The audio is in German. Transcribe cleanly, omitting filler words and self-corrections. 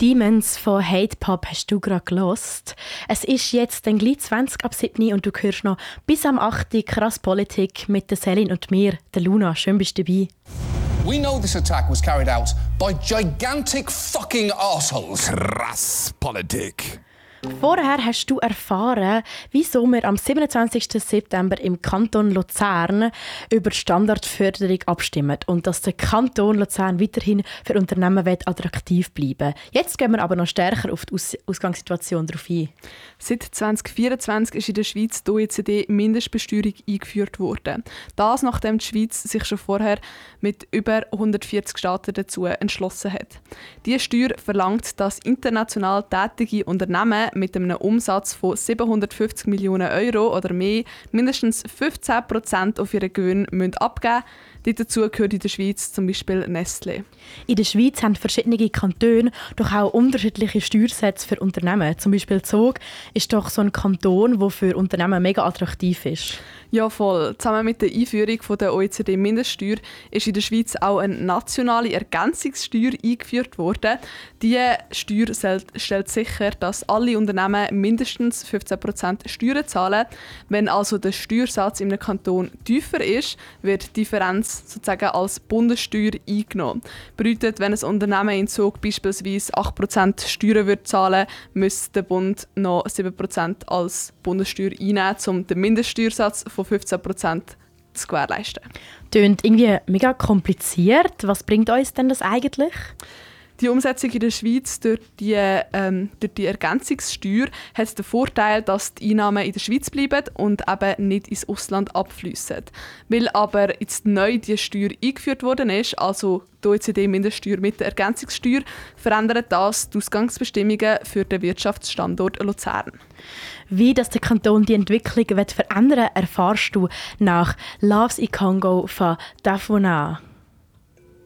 Demons von Hate Pop hast du gerade gehört. Es ist jetzt dann gleich 20 ab 7 und du hörst noch bis am 8 krass Politik mit der Selin und mir, der Luna. Schön bist du dabei. We know this attack was carried out by gigantic fucking assholes. Krass Politik. Vorher hast du erfahren, wieso wir am 27. September im Kanton Luzern über die Standardförderung abstimmen und dass der Kanton Luzern weiterhin für Unternehmen attraktiv bleiben will. Jetzt gehen wir aber noch stärker auf die Ausgangssituation darauf ein. Seit 2024 ist in der Schweiz die OECD-Mindestbesteuerung eingeführt worden. Das, nachdem die Schweiz sich schon vorher mit über 140 Staaten dazu entschlossen hat. Diese Steuer verlangt, dass international tätige Unternehmen mit einem Umsatz von 750 Millionen Euro oder mehr mindestens 15% auf ihren Gewinn abgeben müssen. Dazu gehört in der Schweiz zum Beispiel Nestlé. In der Schweiz haben verschiedene Kantone doch auch unterschiedliche Steuersätze für Unternehmen. Zum Beispiel Zug ist doch so ein Kanton, der für Unternehmen mega attraktiv ist. Ja, voll. Zusammen mit der Einführung der OECD-Mindeststeuer ist in der Schweiz auch eine nationale Ergänzungssteuer eingeführt worden. Diese Steuer stellt sicher, dass alle Unternehmen mindestens 15% Steuern zahlen. Wenn also der Steuersatz in einem Kanton tiefer ist, wird die Differenz sozusagen als Bundessteuer eingenommen. Bedeutet, wenn ein Unternehmen in Zug beispielsweise 8% Steuern zahlen würde, müsste der Bund noch 7% als Bundessteuer einnehmen, um den Mindeststeuersatz von 15% zu gewährleisten. Tönt irgendwie mega kompliziert. Was bringt uns denn das eigentlich? Die Umsetzung in der Schweiz durch die Ergänzungssteuer hat den Vorteil, dass die Einnahmen in der Schweiz bleiben und eben nicht ins Ausland abfließen. Weil aber jetzt neu die Steuer eingeführt worden ist, also die OECD-Mindeststeuer mit der Ergänzungssteuer, verändert das die Ausgangsbestimmungen für den Wirtschaftsstandort Luzern. Wie das der Kanton die Entwicklung verändern will, erfährst du nach «Loves in Congo» von Dafuna.